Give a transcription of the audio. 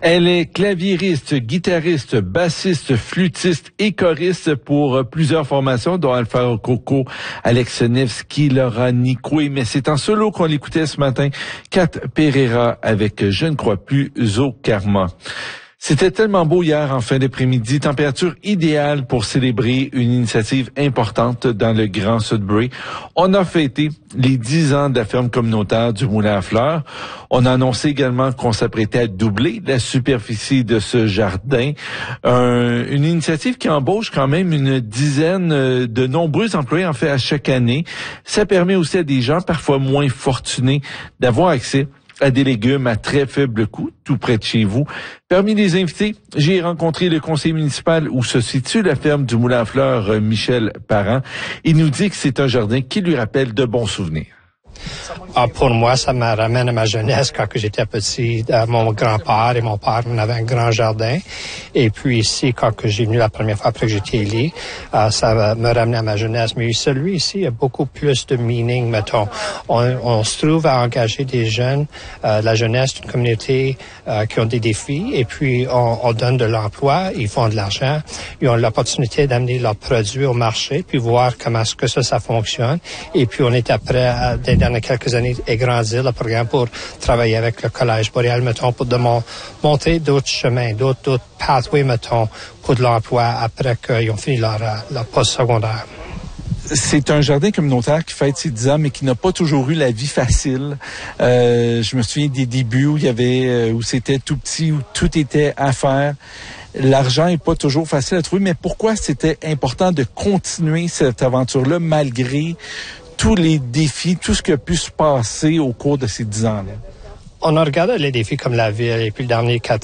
Elle est claviériste, guitariste, bassiste, flûtiste et choriste pour plusieurs formations, dont Alpha Coco, Alex Nevsky, Laura Nicoué. Mais c'est en solo qu'on l'écoutait ce matin, Kat Pereira avec Je ne crois plus au karma. C'était tellement beau hier en fin d'après-midi, température idéale pour célébrer une initiative importante dans le Grand Sudbury. On a fêté les 10 ans de la ferme communautaire du Moulin à Fleurs. On a annoncé également qu'on s'apprêtait à doubler la superficie de ce jardin. Une initiative qui embauche quand même une dizaine de nombreux employés en fait à chaque année. Ça permet aussi à des gens parfois moins fortunés d'avoir accès à des légumes à très faible coût, tout près de chez vous. Parmi les invités, j'ai rencontré le conseiller municipal où se situe la ferme du Moulin à Fleurs, Michel Parent. Il nous dit que c'est un jardin qui lui rappelle de bons souvenirs. Pour moi, ça me ramène à ma jeunesse quand j'étais petit. Mon grand-père et mon père, on avait un grand jardin. Et puis ici, quand j'ai venu la première fois après que j'étais élu, ça me ramenait à ma jeunesse. Mais celui ici a beaucoup plus de meaning, mettons. On se trouve à engager des jeunes, la jeunesse d'une communauté qui ont des défis. Et puis, on donne de l'emploi, ils font de l'argent. Ils ont l'opportunité d'amener leurs produits au marché, puis voir comment est-ce que ça fonctionne. Et puis, on est après, dans quelques années, agrandir le programme pour travailler avec le Collège Boréal, mettons, pour montrer d'autres chemins, d'autres pathways, mettons, pour de l'emploi après qu'ils ont fini leur post-secondaire. C'est un jardin communautaire qui fête ses 10 ans, mais qui n'a pas toujours eu la vie facile. Je me souviens des débuts où il y avait, où c'était tout petit, où tout était à faire. L'argent est pas toujours facile à trouver, mais pourquoi c'était important de continuer cette aventure-là malgré tous les défis, tout ce qui a pu se passer au cours de ces 10 ans-là? On a regardé les défis comme la ville et puis le dernier 4